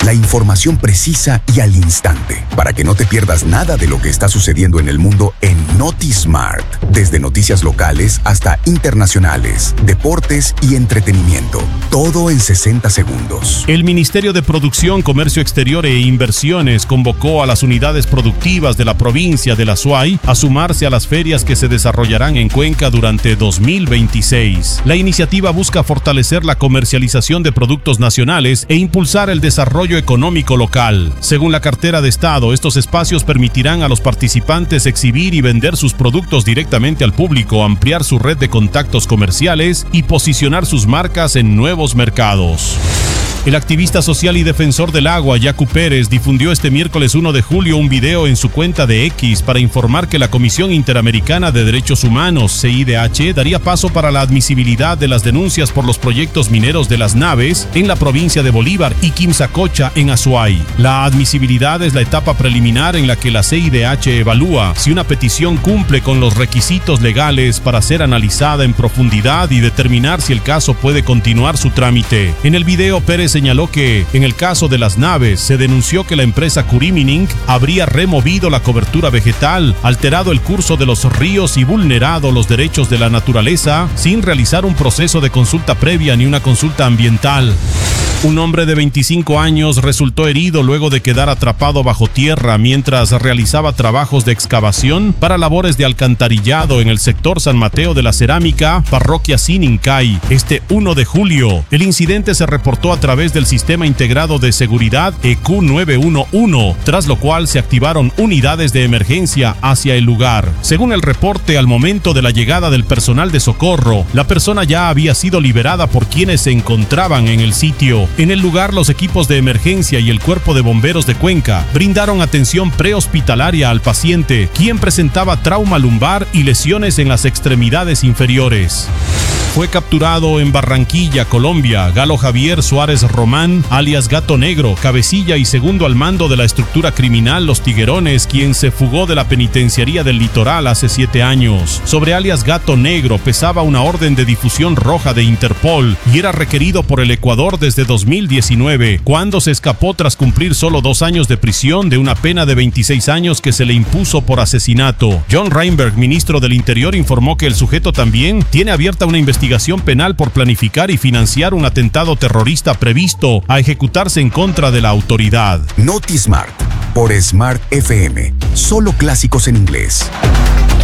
La información precisa y al instante, para que no te pierdas nada de lo que está sucediendo en el mundo en NotiSmart. Desde noticias locales hasta internacionales, deportes y entretenimiento. Todo en 60 segundos. El Ministerio de Producción, Comercio Exterior e Inversiones convocó a las unidades productivas de la provincia de la Azuay a sumarse a las ferias que se desarrollarán en Cuenca durante 2026. La iniciativa busca fortalecer la comercialización de productos nacionales e impulsar el desarrollo económico local. Según la cartera de Estado, estos espacios permitirán a los participantes exhibir y vender sus productos directamente al público, ampliar su red de contactos comerciales y posicionar sus marcas en nuevos mercados. El activista social y defensor del agua, Yacu Pérez, difundió este miércoles 1 de julio un video en su cuenta de X para informar que la Comisión Interamericana de Derechos Humanos, CIDH, daría paso para la admisibilidad de las denuncias por los proyectos mineros de Las Naves en la provincia de Bolívar y Quimsacocha en Azuay. La admisibilidad es la etapa preliminar en la que la CIDH evalúa si una petición cumple con los requisitos legales para ser analizada en profundidad y determinar si el caso puede continuar su trámite. En el video, Pérez señaló que, en el caso de Las Naves, se denunció que la empresa Curimining habría removido la cobertura vegetal, alterado el curso de los ríos y vulnerado los derechos de la naturaleza sin realizar un proceso de consulta previa ni una consulta ambiental. Un hombre de 25 años resultó herido luego de quedar atrapado bajo tierra mientras realizaba trabajos de excavación para labores de alcantarillado en el sector San Mateo de la Cerámica, parroquia Sinincay, este 1 de julio. El incidente se reportó a través del Sistema Integrado de Seguridad EQ911, tras lo cual se activaron unidades de emergencia hacia el lugar. Según el reporte, al momento de la llegada del personal de socorro, la persona ya había sido liberada por quienes se encontraban en el sitio. En el lugar, los equipos de emergencia y el Cuerpo de Bomberos de Cuenca brindaron atención prehospitalaria al paciente, quien presentaba trauma lumbar y lesiones en las extremidades inferiores. Fue capturado en Barranquilla, Colombia, Galo Javier Suárez Román, alias Gato Negro, cabecilla y segundo al mando de la estructura criminal Los Tiguerones, quien se fugó de la penitenciaría del Litoral hace 7 años. Sobre alias Gato Negro pesaba una orden de difusión roja de Interpol y era requerido por el Ecuador desde 2019, cuando se escapó tras cumplir solo 2 años de prisión de una pena de 26 años que se le impuso por asesinato. John Reinberg, ministro del Interior, informó que el sujeto también tiene abierta una investigación penal por planificar y financiar un atentado terrorista previsto a ejecutarse en contra de la autoridad. NotiSmart, por Smart FM. Solo clásicos en inglés.